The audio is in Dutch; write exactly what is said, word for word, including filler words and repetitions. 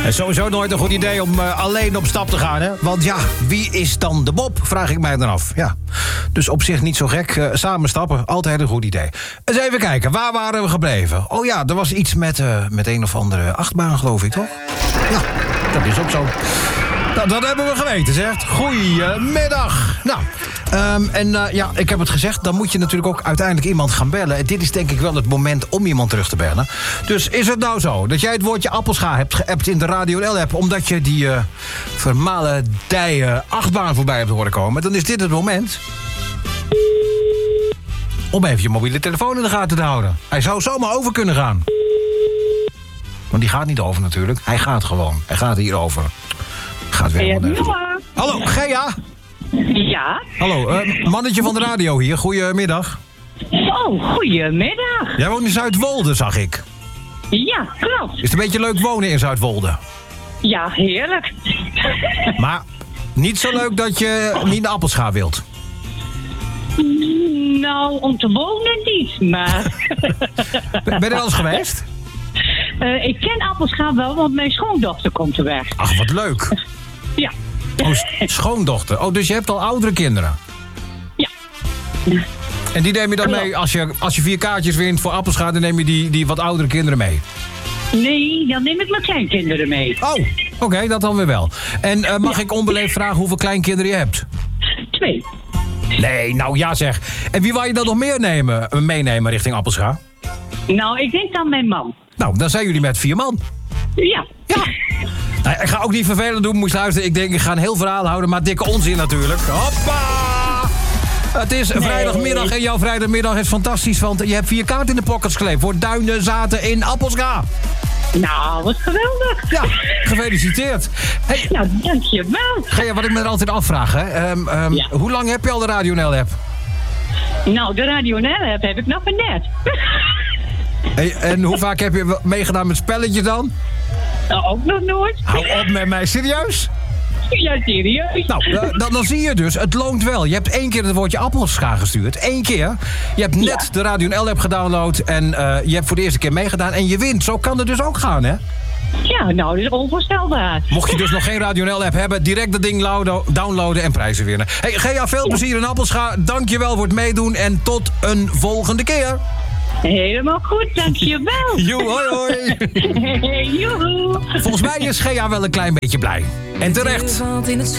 Het is sowieso nooit een goed idee om uh, alleen op stap te gaan, hè? Want ja, wie is dan de Bob? Vraag ik mij dan af. Ja. Dus op zich niet zo gek. Uh, samen stappen, altijd een goed idee. Eens even kijken, waar waren we gebleven? Oh ja, er was iets met, uh, met een of andere achtbaan, geloof ik, toch? Ja, dat is ook zo. Nou, dat hebben we geweten, zeg. Goedemiddag. Nou, um, en uh, ja, ik heb het gezegd, dan moet je natuurlijk ook uiteindelijk iemand gaan bellen. En dit is denk ik wel het moment om iemand terug te bellen. Dus is het nou zo dat jij het woordje appelscha hebt geappt in de Radio L-app... omdat je die uh, vermalendije achtbaan voorbij hebt horen komen... dan is dit het moment om even je mobiele telefoon in de gaten te houden. Hij zou zomaar over kunnen gaan. Want die gaat niet over natuurlijk. Hij gaat gewoon. Hij gaat hier over. Gaat weer helemaal nergens. Hallo, Gea? Ja? Hallo, uh, mannetje van de radio hier. Goedemiddag. Oh, goedemiddag. Jij woont in Zuidwolde, zag ik. Ja, klopt. Is het een beetje leuk wonen in Zuidwolde? Ja, heerlijk. Maar niet zo leuk dat je niet naar Appelscha wilt? Nou, om te wonen niet, maar... Ben je er wel eens geweest? Uh, ik ken Appelscha wel, want mijn schoondochter komt er weg. Ach, wat leuk. Ja. Oh, schoondochter. Oh, dus je hebt al oudere kinderen? Ja. En die neem je dan mee, als je, als je vier kaartjes wint voor Appelscha... dan neem je die, die wat oudere kinderen mee? Nee, dan neem ik mijn kleinkinderen mee. Oh, oké, okay, dat dan weer wel. En uh, mag ja. ik onbeleefd vragen hoeveel kleinkinderen je hebt? Twee. Nee, nou ja zeg. En wie wou je dan nog meer nemen, meenemen richting Appelscha? Nou, ik denk dan mijn man. Nou, dan zijn jullie met vier man. Ja. Ja. Nou, ik ga ook niet vervelend doen, moest luisteren. Ik denk, ik ga een heel verhaal houden, maar dikke onzin natuurlijk. Hoppa! Het is nee. vrijdagmiddag en jouw vrijdagmiddag is fantastisch, want je hebt vier kaarten in de pockets gekleed voor Duinen Zaten in Appelscha. Nou, wat geweldig. Ja, gefeliciteerd. Hey, nou, dankjewel. Gea, wat ik me er altijd afvraag, hè. Um, um, ja. Hoe lang heb je al de Radio L-app? Nou, de Radio L-app heb ik nog maar net. Hey, en hoe vaak heb je meegedaan met spelletjes dan? Nou, ook nog nooit. Hou op met mij, serieus? Ja, serieus. Nou, uh, dan, dan zie je dus, het loont wel. Je hebt één keer het woordje Appelscha gestuurd. Eén keer. Je hebt net ja. de Radio L-app gedownload en uh, je hebt voor de eerste keer meegedaan en je wint. Zo kan het dus ook gaan, hè? Ja, nou, dat is onvoorstelbaar. Mocht je dus nog geen Radio L-app hebben, direct dat ding downloaden en prijzen winnen. Hey, Gea, veel plezier in Appelscha. Dank je wel voor het meedoen en tot een volgende keer. Helemaal goed, dankjewel. Joe, hoi, hoi. Hey, joehoe. Volgens mij is Gea wel een klein beetje blij. En terecht.